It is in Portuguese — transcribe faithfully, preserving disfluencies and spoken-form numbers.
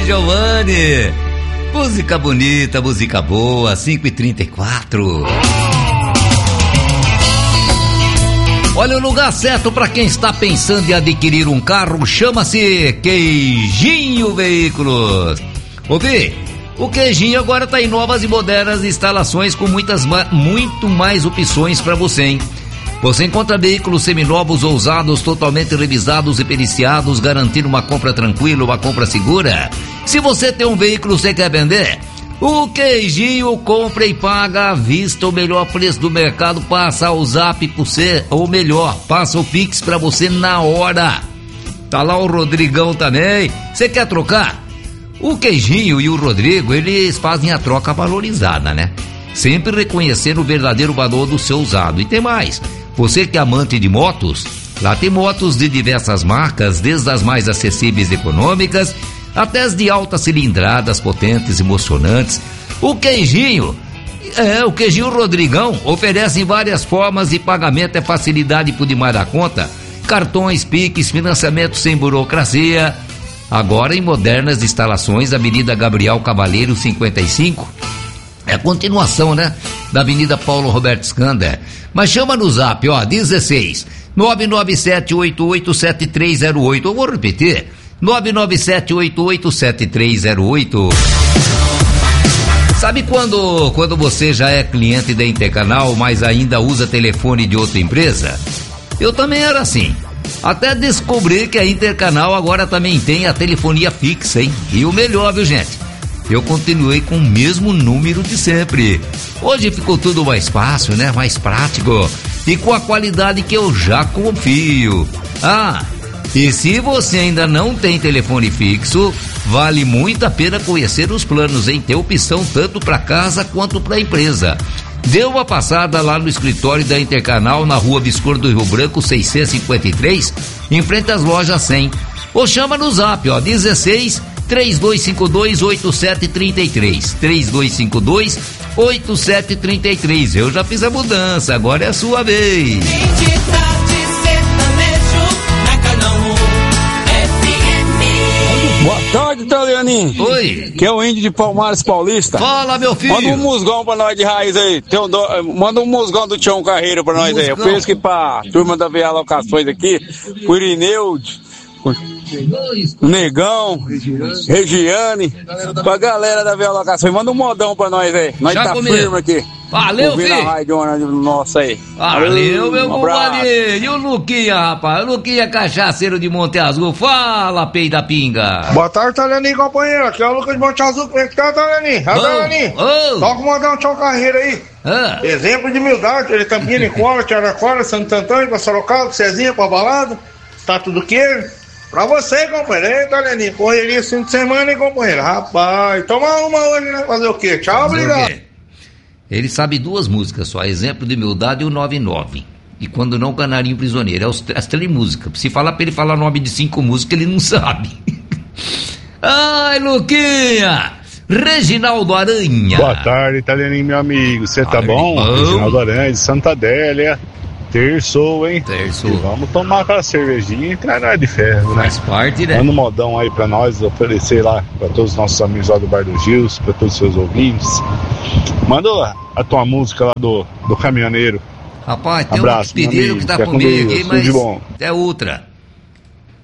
Giovanni. Música bonita, música boa, cinco e trinta e quatro. Olha, o lugar certo para quem está pensando em adquirir um carro chama-se Queijinho Veículos. Ouvi? O Queijinho agora está em novas e modernas instalações com muitas, muito mais opções para você, hein? Você encontra veículos seminovos ou usados, totalmente revisados e periciados, garantindo uma compra tranquila, uma compra segura. Se você tem um veículo e você quer vender, o Queijinho compra e paga à vista. O melhor preço do mercado, passa o zap para você, ou melhor, passa o Pix para você na hora. Tá lá o Rodrigão também. Você quer trocar? O Queijinho e o Rodrigo, eles fazem a troca valorizada, né? Sempre reconhecendo o verdadeiro valor do seu usado. E tem mais, você que é amante de motos, lá tem motos de diversas marcas, desde as mais acessíveis e econômicas, até as de altas cilindradas, potentes, emocionantes. O Queijinho, é, o Queijinho Rodrigão, oferecem várias formas de pagamento, é facilidade por demais da conta, cartões, Pix, financiamento sem burocracia. Agora em modernas instalações, Avenida Gabriel Cavaleiro cinquenta e cinco, é a continuação, né, da Avenida Paulo Roberto Scander. Mas chama no zap, ó, dezesseis, nove nove sete oito oito sete três zero oito, eu vou repetir, nove nove sete oito oito sete três zero oito. Sabe quando, quando você já é cliente da Intercanal, mas ainda usa telefone de outra empresa? Eu também era assim. Até descobrir que a Intercanal agora também tem a telefonia fixa, hein? E o melhor, viu, gente? Eu continuei com o mesmo número de sempre. Hoje ficou tudo mais fácil, né? Mais prático. E com a qualidade que eu já confio. Ah, e se você ainda não tem telefone fixo, vale muito a pena conhecer os planos, hein? Tem opção tanto para casa quanto para empresa. Dê uma passada lá no escritório da Intercanal, na rua Visconde do Rio Branco, seiscentos e cinquenta e três, em frente às lojas cem. Ou chama no zap, ó, dezesseis, três dois cinco dois, oito sete três três, três dois cinco dois, oito sete três três. Eu já fiz a mudança, agora é a sua vez. Boa tarde, Italianinho. Oi. Que é o Índio de Palmares Paulista. Fala, meu filho. Manda um musgão pra nós de raiz aí. Tem um do... Manda um musgão do Tião Carreiro pra nós musgão. Aí. Eu penso que pra turma da V A Locações aqui, o Irineu, o Negão, Regiane, pra galera da V A Locações. Manda um modão pra nós aí. Nós Já tá comigo. Firme aqui. Valeu, filho. A rádio nossa aí. Valeu, meu compadre. E o Luquinha, rapaz? O Luquinha cachaceiro de Monte Azul. Fala, pei da pinga. Boa tarde, Italianinho, companheiro. Aqui é o Lucas de Monte Azul. Como é que tá, Italianinho? É o Italianinho. Toca o modão um Tchau Carreiro aí. Ah. Exemplo de humildade. Ele Campina, em Cola, Tiaracola, Santo Antônio, pra Sorocaba, Cezinha, pra Balada. Tá tudo queijo. Pra você, companheiro. Ei, Italianinho. Correria esse fim de semana, hein, companheiro? Rapaz, toma uma hoje, né? Fazer o quê? Tchau, obrigado. Ele sabe duas músicas só, Exemplo de Humildade e o nove nove. E Quando Não, Canarinho Prisioneiro. É os, as três músicas. Se falar pra ele falar nome de cinco músicas, ele não sabe. Ai, Luquinha! Reginaldo Aranha. Boa tarde, Italianinho, meu amigo. Você tá bom? bom? Reginaldo Aranha de Santa Adélia. Terçou, hein? Terçou. E vamos tomar aquela cervejinha e entrar de ferro, né? Faz parte, né? Manda um modão aí pra nós, oferecer lá pra todos os nossos amigos lá do Bar do Gils, pra todos os seus ouvintes. Manda lá a tua música lá do, do caminhoneiro. Rapaz, tem Abraço, um pedido que tá comigo aqui, mas bom. é outra.